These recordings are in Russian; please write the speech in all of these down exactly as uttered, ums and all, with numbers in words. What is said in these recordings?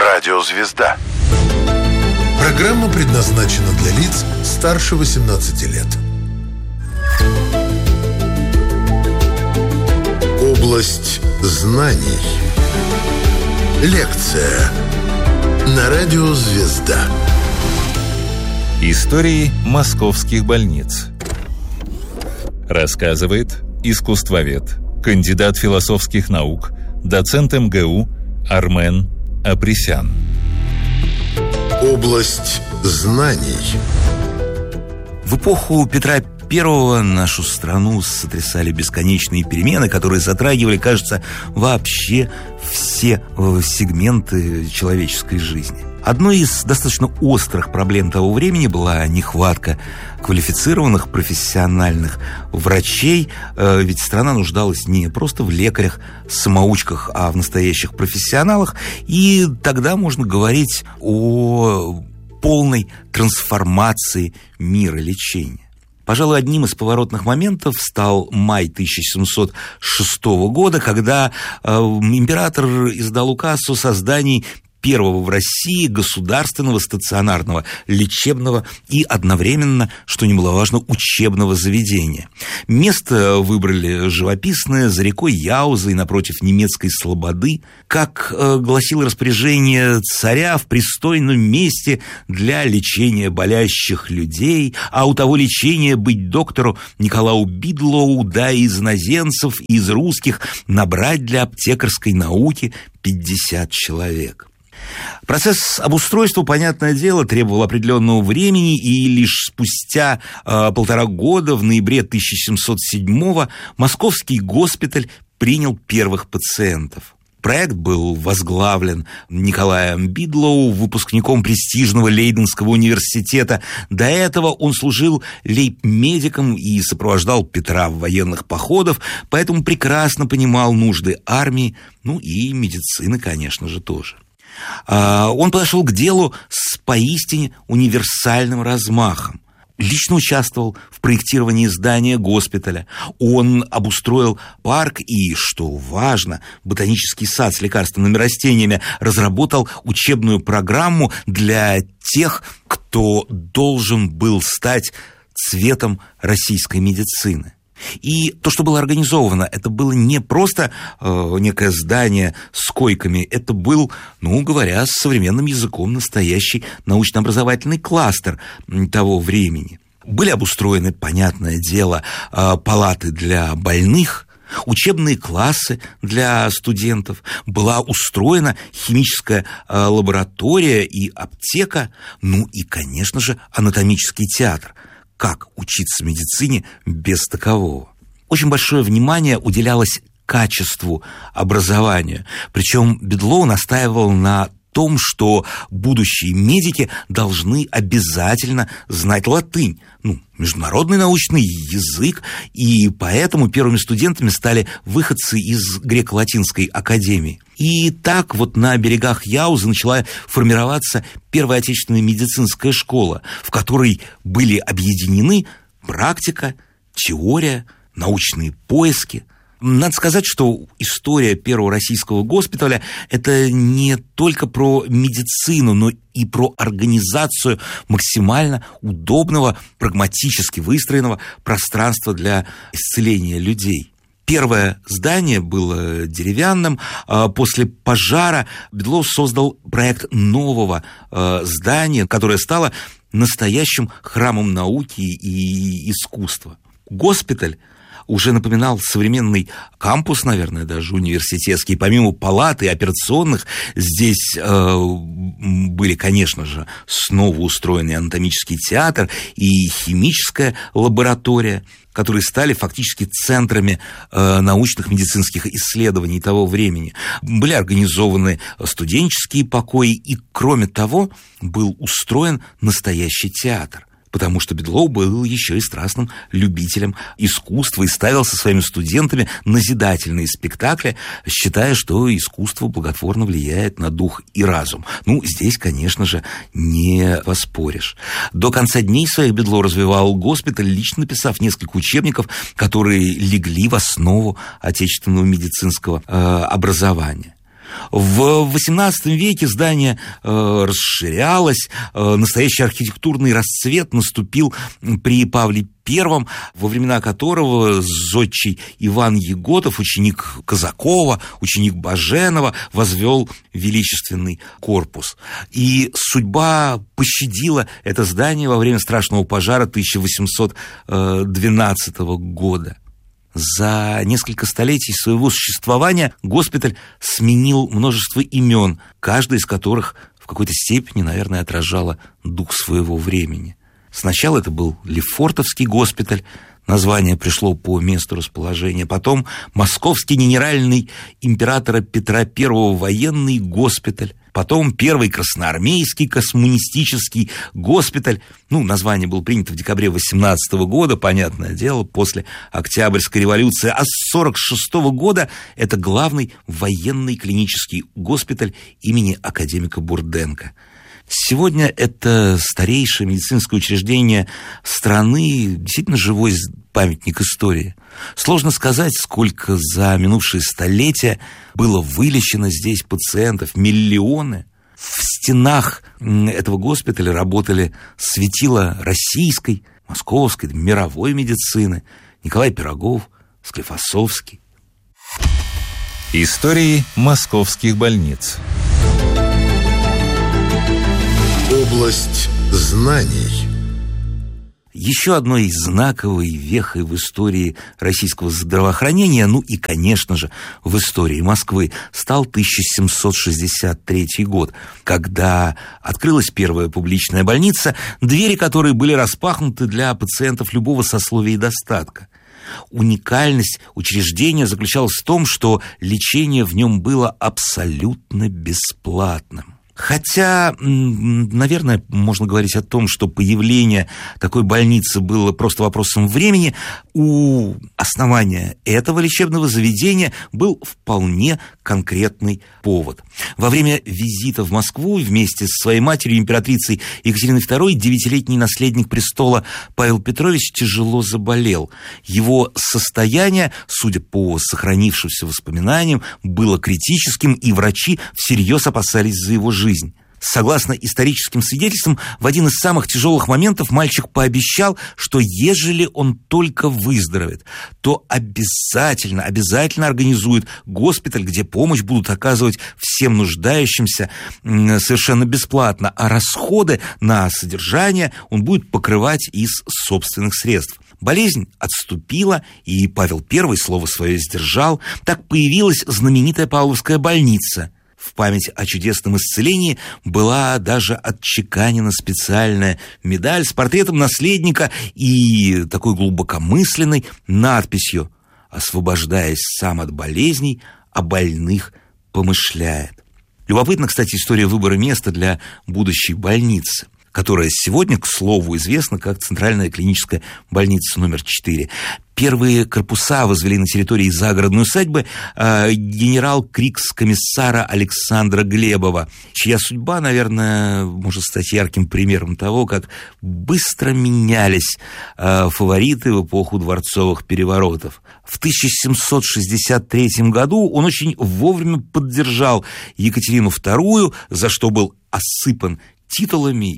Радиозвезда. Программа предназначена для лиц старше восемнадцати лет. Область знаний. Лекция на Радиозвезда. Истории московских больниц. Рассказывает искусствовед, кандидат философских наук, доцент эм гэ у Армен Апресян. Область знаний. В эпоху Петра Первого нашу страну сотрясали бесконечные перемены, которые затрагивали, кажется, вообще все сегменты человеческой жизни. Одной из достаточно острых проблем того времени была нехватка квалифицированных профессиональных врачей, ведь страна нуждалась не просто в лекарях, самоучках, а в настоящих профессионалах, и тогда можно говорить о полной трансформации мира лечения. Пожалуй, одним из поворотных моментов стал май тысяча семьсот шестого года, когда э, император издал указ о создании первого в России государственного стационарного лечебного и одновременно, что немаловажно, учебного заведения. Место выбрали живописное, за рекой Яузой, напротив немецкой Слободы. Как э, гласило распоряжение царя, в пристойном месте для лечения болящих людей, а у того лечения быть доктору Николау Бидлоу, да из иноземцев, из русских набрать для аптекарской науки пятьдесят человек. Процесс обустройства, понятное дело, требовал определенного времени, и лишь спустя э, полтора года, в ноябре тысяча семьсот седьмого, московский госпиталь принял первых пациентов. Проект был возглавлен Николаем Бидлоу, выпускником престижного Лейденского университета. До этого он служил лейб-медиком и сопровождал Петра в военных походах, поэтому прекрасно понимал нужды армии, ну и медицины, конечно же, тоже. Он подошел к делу с поистине универсальным размахом. Лично участвовал в проектировании здания госпиталя. Он обустроил парк и, что важно, ботанический сад с лекарственными растениями, разработал учебную программу для тех, кто должен был стать цветом российской медицины. И то, что было организовано, это было не просто э, некое здание с койками, это был, ну, говоря с современным языком, настоящий научно-образовательный кластер того времени. Были обустроены, понятное дело, э, палаты для больных, учебные классы для студентов, была устроена химическая э, лаборатория и аптека, ну и, конечно же, анатомический театр. Как учиться медицине без такового? Очень большое внимание уделялось качеству образования. Причем Бидлоу настаивал на том, что будущие медики должны обязательно знать латынь, ну, международный научный язык, и поэтому первыми студентами стали выходцы из греко-латинской академии. И так вот на берегах Яузы начала формироваться первая отечественная медицинская школа, в которой были объединены практика, теория, научные поиски. Надо сказать, что история первого российского госпиталя – это не только про медицину, но и про организацию максимально удобного, прагматически выстроенного пространства для исцеления людей. Первое здание было деревянным. После пожара Бидлоу создал проект нового здания, которое стало настоящим храмом науки и искусства. Госпиталь уже напоминал современный кампус, наверное, даже университетский. Помимо палат и операционных, здесь э, были, конечно же, снова устроенный анатомический театр и химическая лаборатория, которые стали фактически центрами э, научных медицинских исследований того времени. Были организованы студенческие покои, и, кроме того, был устроен настоящий театр. Потому что Бидлоу был еще и страстным любителем искусства и ставил со своими студентами назидательные спектакли, считая, что искусство благотворно влияет на дух и разум. Ну, здесь, конечно же, не поспоришь. До конца дней своих Бидлоу развивал госпиталь, лично написав несколько учебников, которые легли в основу отечественного медицинского э, образования. В восемнадцатом веке здание э, расширялось, э, настоящий архитектурный расцвет наступил при Павле Первом, во времена которого зодчий Иван Еготов, ученик Казакова, ученик Баженова, возвел величественный корпус. И судьба пощадила это здание во время страшного пожара тысяча восемьсот двенадцатого года. За несколько столетий своего существования госпиталь сменил множество имен, каждое из которых в какой-то степени, наверное, отражало дух своего времени. Сначала это был Лефортовский госпиталь, название пришло по месту расположения. Потом Московский генеральный императора Петра Первого военный госпиталь. Потом Первый красноармейский космонистический госпиталь. Ну, название было принято в декабре восемнадцатого года, понятное дело, после Октябрьской революции. А с сорок шестого года это главный военный клинический госпиталь имени академика Бурденко. Сегодня это старейшее медицинское учреждение страны, действительно живой памятник истории. Сложно сказать, сколько за минувшие столетия было вылечено здесь пациентов, миллионы. В стенах этого госпиталя работали светила российской, московской, мировой медицины. Николай Пирогов, Склифосовский. Истории московских больниц. Область знаний. Еще одной знаковой вехой в истории российского здравоохранения, ну и, конечно же, в истории Москвы, стал тысяча семьсот шестьдесят третий год, когда открылась первая публичная больница, двери которой были распахнуты для пациентов любого сословия и достатка. Уникальность учреждения заключалась в том, что лечение в нем было абсолютно бесплатным. Хотя, наверное, можно говорить о том, что появление такой больницы было просто вопросом времени, у основания этого лечебного заведения был вполне конкретный повод. Во время визита в Москву вместе со своей матерью, императрицей Екатериной Второй, девятилетний наследник престола Павел Петрович тяжело заболел. Его состояние, судя по сохранившимся воспоминаниям, было критическим, и врачи всерьез опасались за его жизнь. Согласно историческим свидетельствам, в один из самых тяжелых моментов мальчик пообещал, что ежели он только выздоровеет, то обязательно, обязательно организует госпиталь, где помощь будут оказывать всем нуждающимся совершенно бесплатно, а расходы на содержание он будет покрывать из собственных средств. Болезнь отступила, и Павел Первый слово свое сдержал. Так появилась знаменитая Павловская больница. В память о чудесном исцелении была даже отчеканена специальная медаль с портретом наследника и такой глубокомысленной надписью: «Освобождаясь сам от болезней, о больных помышляет». Любопытна, кстати, история выбора места для будущей больницы, которая сегодня, к слову, известна как Центральная клиническая больница номер четыре. Первые корпуса возвели на территории загородной усадьбы э, генерал-крикс-комиссара Александра Глебова, чья судьба, наверное, может стать ярким примером того, как быстро менялись э, фавориты в эпоху дворцовых переворотов. В тысяча семьсот шестьдесят третьем году он очень вовремя поддержал Екатерину Вторую, за что был осыпан титулами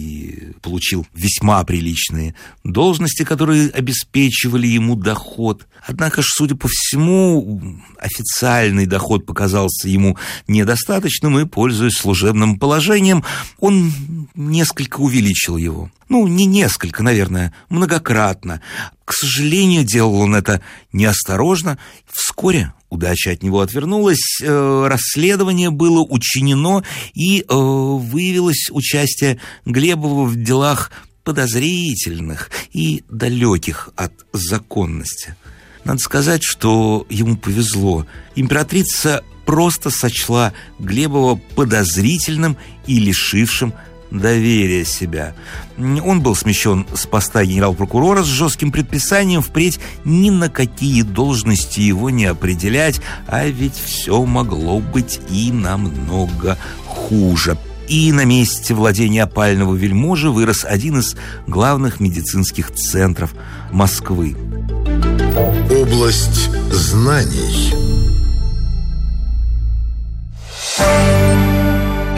и получил весьма приличные должности, которые обеспечивали ему доход. Однако ж, судя по всему, официальный доход показался ему недостаточным, и, пользуясь служебным положением, он несколько увеличил его. Ну, не несколько, наверное, многократно. К сожалению, делал он это неосторожно. Вскоре удача от него отвернулась, э, расследование было учинено, и э, выявилось участие Глебова в делах подозрительных и далеких от законности. Надо сказать, что ему повезло. Императрица просто сочла Глебова подозрительным и лишившим доверия себя. Он был смещен с поста генерал-прокурора с жестким предписанием впредь ни на какие должности его не определять, а ведь все могло быть и намного хуже. И на месте владения опального вельможи вырос один из главных медицинских центров Москвы. Область знаний.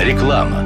Реклама.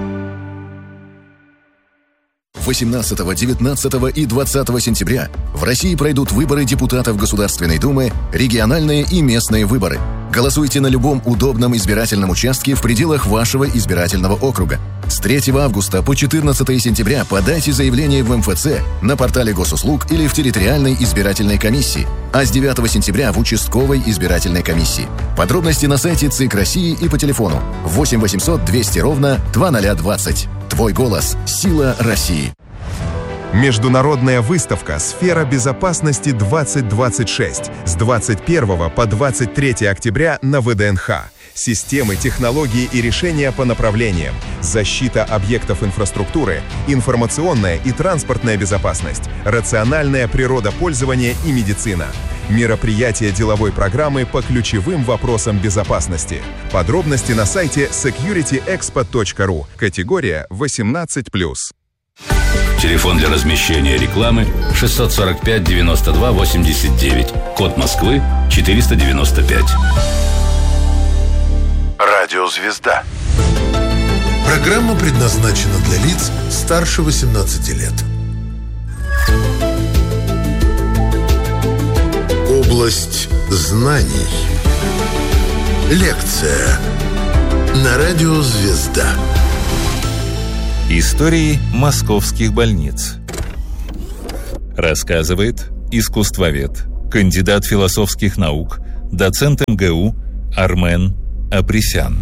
восемнадцатого, девятнадцатого и двадцатого сентября в России пройдут выборы депутатов Государственной Думы, региональные и местные выборы. Голосуйте на любом удобном избирательном участке в пределах вашего избирательного округа. С третьего августа по четырнадцатое сентября подайте заявление в эм эф цэ, на портале госуслуг или в территориальной избирательной комиссии, а с девятого сентября в участковой избирательной комиссии. Подробности на сайте ЦИК России и по телефону восемь восемьсот двести ровно двадцать двадцать. Твой голос – сила России. Международная выставка «Сфера безопасности двадцать двадцать шесть» с двадцать первого по двадцать третье октября на вэ дэ эн ха. Системы, технологии и решения по направлениям. Защита объектов инфраструктуры, информационная и транспортная безопасность, рациональное природопользование и медицина. Мероприятие деловой программы по ключевым вопросам безопасности. Подробности на сайте секьюрити экспо точка ру. Категория восемнадцать плюс. Телефон для размещения рекламы шестьсот сорок пять девяносто два восемьдесят девять. Код Москвы четыреста девяносто пять. Радиозвезда. Программа предназначена для лиц старше восемнадцати лет. Область знаний. Лекция на радио «Звезда». Истории московских больниц. Рассказывает искусствовед, кандидат философских наук, доцент эм гэ у Армен Апресян.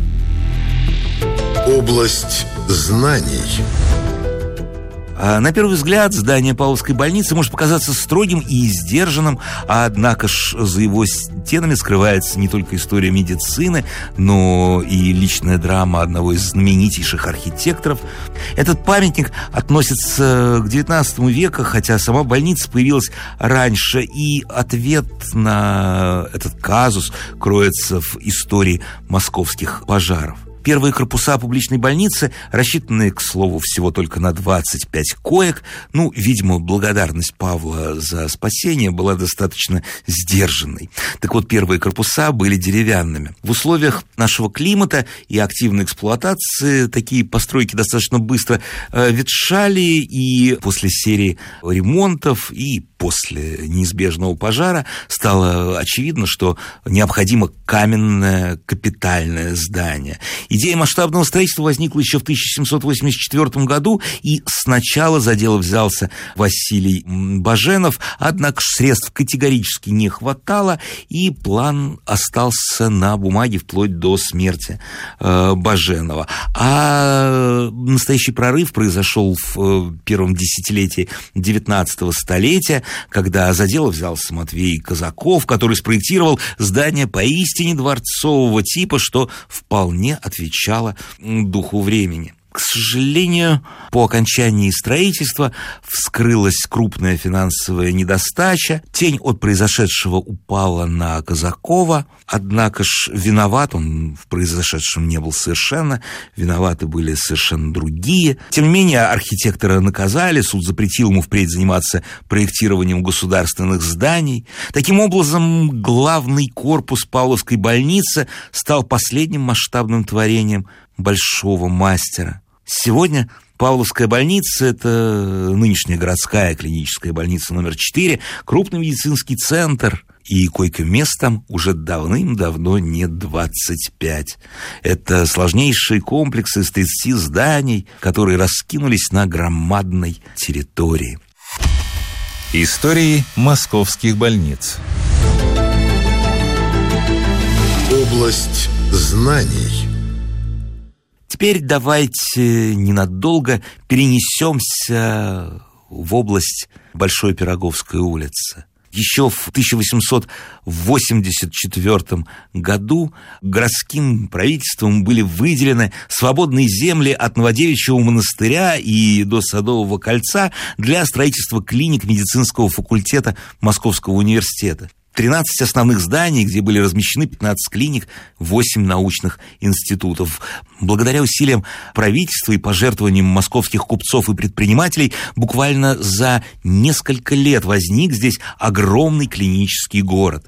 Область знаний. На первый взгляд, здание Павловской больницы может показаться строгим и сдержанным, однако ж за его стенами скрывается не только история медицины, но и личная драма одного из знаменитейших архитекторов. Этот памятник относится к девятнадцатому веку, хотя сама больница появилась раньше, и ответ на этот казус кроется в истории московских пожаров. Первые корпуса публичной больницы, рассчитанные, к слову, всего только на двадцать пять коек, ну, видимо, благодарность Павла за спасение была достаточно сдержанной. Так вот, первые корпуса были деревянными. В условиях нашего климата и активной эксплуатации такие постройки достаточно быстро э, ветшали, и после серии ремонтов и после неизбежного пожара стало очевидно, что необходимо каменное капитальное здание. Идея масштабного строительства возникла еще в тысяча семьсот восемьдесят четвёртом году, и сначала за дело взялся Василий Баженов, однако средств категорически не хватало, и план остался на бумаге вплоть до смерти э, Баженова. А настоящий прорыв произошел в э, первом десятилетии девятнадцатого столетия, когда за дело взялся Матвей Казаков, который спроектировал здание поистине дворцового типа, что вполне отвечало духу времени. К сожалению, по окончании строительства вскрылась крупная финансовая недостача, тень от произошедшего упала на Казакова, однако ж виноват он в произошедшем не был совершенно, виноваты были совершенно другие. Тем не менее, архитектора наказали, суд запретил ему впредь заниматься проектированием государственных зданий. Таким образом, главный корпус Павловской больницы стал последним масштабным творением большого мастера. Сегодня Павловская больница – это нынешняя городская клиническая больница номер четыре, крупный медицинский центр, и койко-мест там уже давным-давно не двадцать пять. Это сложнейшие комплексы из тридцати зданий, которые раскинулись на громадной территории. Истории московских больниц. Область знаний. Теперь давайте ненадолго перенесемся в область Большой Пироговской улицы. Еще в тысяча восемьсот восемьдесят четвёртом году городским правительством были выделены свободные земли от Новодевичьего монастыря и до Садового кольца для строительства клиник медицинского факультета Московского университета. тринадцать основных зданий, где были размещены пятнадцать клиник, восемь научных институтов. Благодаря усилиям правительства и пожертвованиям московских купцов и предпринимателей буквально за несколько лет возник здесь огромный клинический город.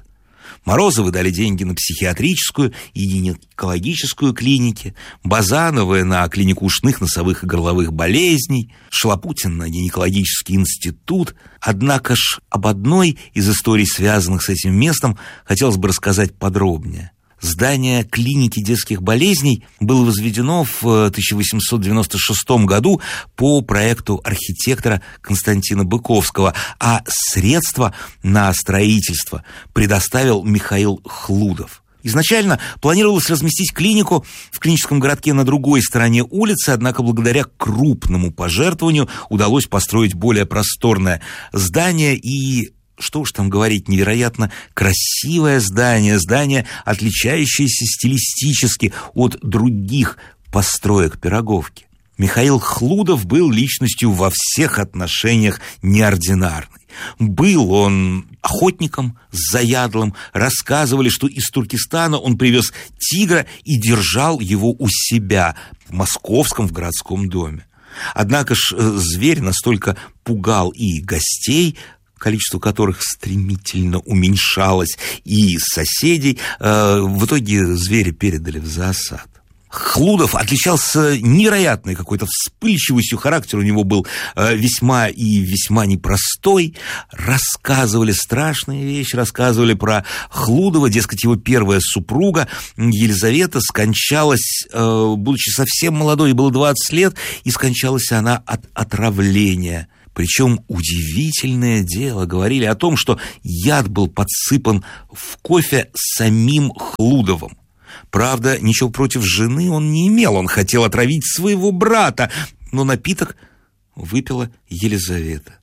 Морозовы дали деньги на психиатрическую и гинекологическую клиники, Базановы на клинику ушных, носовых и горловых болезней, Шлапутин на гинекологический институт. Однако ж об одной из историй, связанных с этим местом, хотелось бы рассказать подробнее. Здание клиники детских болезней было возведено в тысяча восемьсот девяносто шестом году по проекту архитектора Константина Быковского, а средства на строительство предоставил Михаил Хлудов. Изначально планировалось разместить клинику в клиническом городке на другой стороне улицы, однако благодаря крупному пожертвованию удалось построить более просторное здание и... Что уж там говорить, невероятно красивое здание, здание, отличающееся стилистически от других построек Пироговки. Михаил Хлудов был личностью во всех отношениях неординарной. Был он охотником заядлым, рассказывали, что из Туркестана он привез тигра и держал его у себя в московском в городском доме. Однако ж зверь настолько пугал и гостей, количество которых стремительно уменьшалось, и соседей, э, в итоге зверя передали в зоосад. Хлудов отличался невероятной какой-то вспыльчивостью, характер у него был э, весьма и весьма непростой. Рассказывали страшные вещи, рассказывали про Хлудова, дескать, его первая супруга Елизавета скончалась, э, будучи совсем молодой, ей было двадцать лет, и скончалась она от отравления. Причем удивительное дело, говорили о том, что яд был подсыпан в кофе самим Хлудовым. Правда, ничего против жены он не имел, он хотел отравить своего брата, но напиток выпила Елизавета.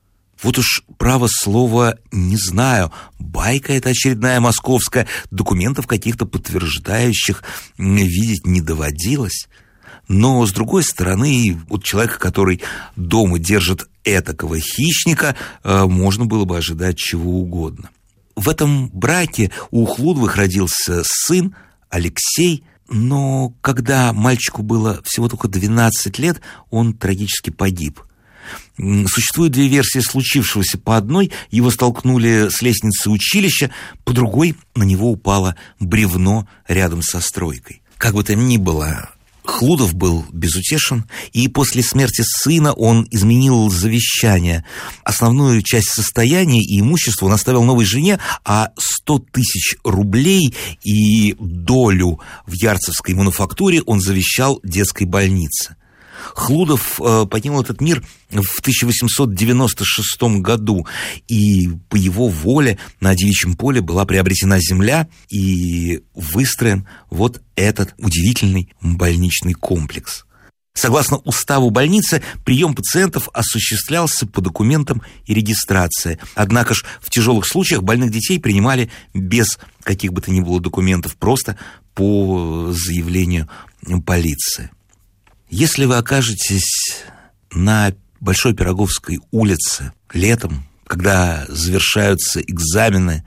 Вот уж, право слово, не знаю, байка это очередная московская, документов каких-то подтверждающих видеть не доводилось. Но, с другой стороны, от человека, который дома держит этакого хищника, можно было бы ожидать чего угодно. В этом браке у Хлудовых родился сын Алексей, но когда мальчику было всего только двенадцать лет, он трагически погиб. Существует две версии случившегося. По одной, его столкнули с лестницы училища, по другой, на него упало бревно рядом со стройкой. Как бы то ни было, Хлудов был безутешен, и после смерти сына он изменил завещание. Основную часть состояния и имущества он оставил новой жене, а сто тысяч рублей и долю в Ярцевской мануфактуре он завещал детской больнице. Хлудов э, покинул этот мир в тысяча восемьсот девяносто шестом году, и по его воле на Девичьем поле была приобретена земля и выстроен вот этот удивительный больничный комплекс. Согласно уставу больницы, прием пациентов осуществлялся по документам и регистрации. Однако ж в тяжелых случаях больных детей принимали без каких бы то ни было документов, просто по заявлению полиции. Если вы окажетесь на Большой Пироговской улице летом, когда завершаются экзамены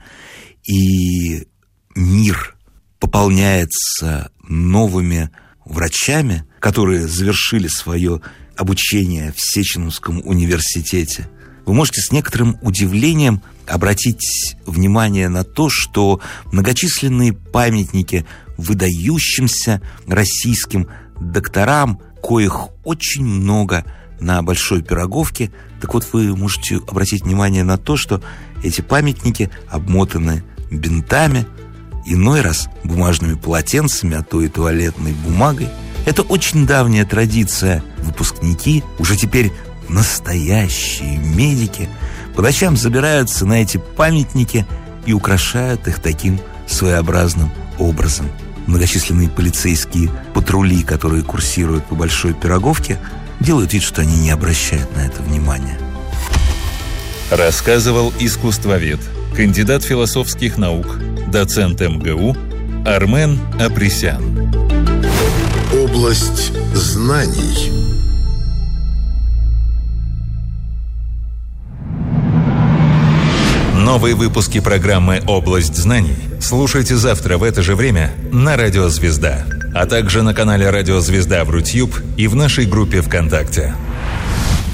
и мир пополняется новыми врачами, которые завершили свое обучение в Сеченовском университете, вы можете с некоторым удивлением обратить внимание на то, что многочисленные памятники выдающимся российским докторам, коих очень много на Большой Пироговке, так вот вы можете обратить внимание на то, что эти памятники обмотаны бинтами, иной раз бумажными полотенцами, а то и туалетной бумагой. Это очень давняя традиция. Выпускники, уже теперь настоящие медики, по ночам забираются на эти памятники и украшают их таким своеобразным образом. Многочисленные полицейские патрули, которые курсируют по Большой Пироговке, делают вид, что они не обращают на это внимания. Рассказывал искусствовед, кандидат философских наук, доцент эм гэ у Армен Апресян. Область знаний. Новые выпуски программы «Область знаний» слушайте завтра в это же время на Радио Звезда, а также на канале Радио Звезда в Рутьюб и в нашей группе ВКонтакте.